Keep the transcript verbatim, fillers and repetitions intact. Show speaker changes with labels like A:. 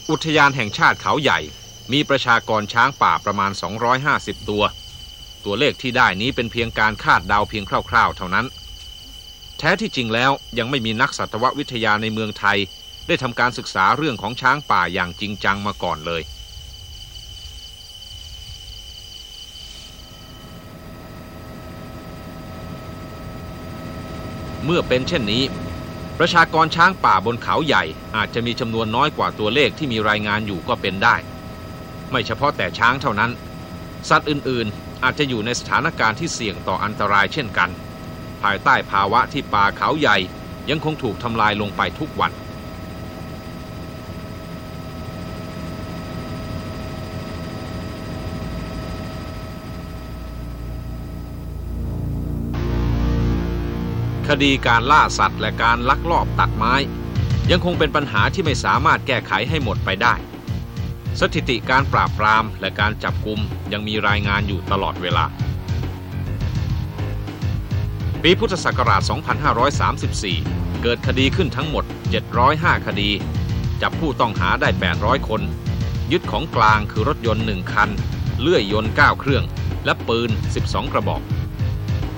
A: อุทยานแห่งชาติเขาใหญ่มีประชากรช้างป่าประมาณสองร้อยห้าสิบตัวตัวเลขที่ได้นี้เป็นเพียงการคาดเดาเพียงคร่าวๆเท่านั้นแท้ที่จริงแล้วยังไม่มีนักสัตววิทยาในเมืองไทยได้ทำการศึกษาเรื่องของช้างป่าอย่างจริงจังมาก่อนเลยเมื่อเป็นเช่นนี้ประชากรช้างป่าบนเขาใหญ่อาจจะมีจำนวนน้อยกว่าตัวเลขที่มีรายงานอยู่ก็เป็นได้ไม่เฉพาะแต่ช้างเท่านั้นสัตว์อื่นๆอาจจะอยู่ในสถานการณ์ที่เสี่ยงต่ออันตรายเช่นกันภายใต้ภาวะที่ป่าเขาใหญ่ยังคงถูกทำลายลงไปทุกวันคดีการล่าสัตว์และการลักลอบตัดไม้ยังคงเป็นปัญหาที่ไม่สามารถแก้ไขให้หมดไปได้สถิติการปราบปรามและการจับกุมยังมีรายงานอยู่ตลอดเวลาปีพุทธศักราช สองพันห้าร้อยสามสิบสี่ เกิดคดีขึ้นทั้งหมด เจ็ดร้อยห้า คดีจับผู้ต้องหาได้ แปดร้อย คนยึดของกลางคือรถยนต์หนึ่งคันเลื่อยยนต์เก้าเครื่องและปืนสิบสองกระบอก